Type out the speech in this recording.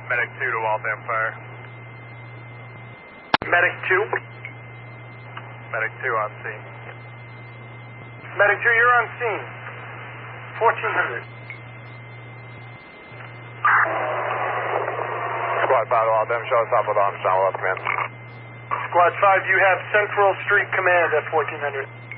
Medic 2 to Waltham Fire. Medic 2. Medic 2 on scene. Medic 2, you're on scene. 1400. Squad 5 to Waltham, show us up with Armstrong, West Command. Squad 5, you have Central Street Command at 1400.